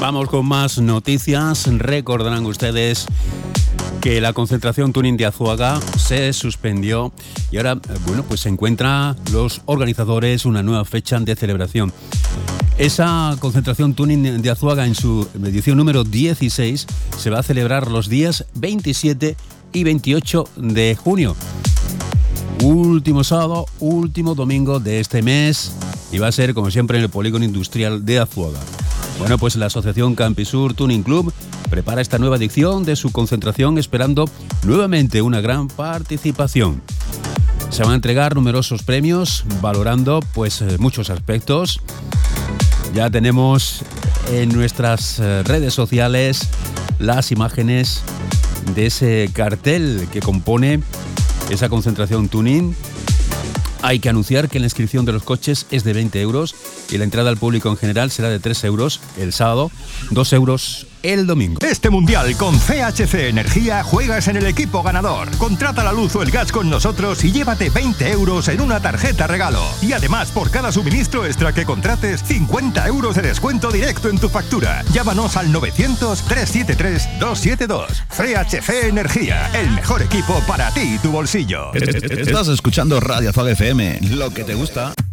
Vamos con más noticias. Recordarán ustedes que la concentración Tuning de Azuaga se suspendió y ahora, pues se encuentran los organizadores una nueva fecha de celebración. Esa concentración Tuning de Azuaga en su edición número 16 se va a celebrar los días 27 y 28 de junio. Último sábado, último domingo de este mes y va a ser como siempre en el Polígono Industrial de Azuaga. Bueno, pues la Asociación Campisur Tuning Club prepara esta nueva edición de su concentración esperando nuevamente una gran participación. Se van a entregar numerosos premios valorando muchos aspectos. Ya tenemos en nuestras redes sociales las imágenes de ese cartel que compone esa concentración Tuning. Hay que anunciar que la inscripción de los coches es de 20 euros y la entrada al público en general será de 3 euros el sábado, 2 euros el domingo. Este mundial con CHC Energía juegas en el equipo ganador. Contrata la luz o el gas con nosotros y llévate 20 euros en una tarjeta regalo. Y además, por cada suministro extra que contrates, 50 euros de descuento directo en tu factura. Llámanos al 900-373-272. CHC Energía, el mejor equipo para ti y tu bolsillo. Estás escuchando Radio Azuaga FM, lo que te gusta.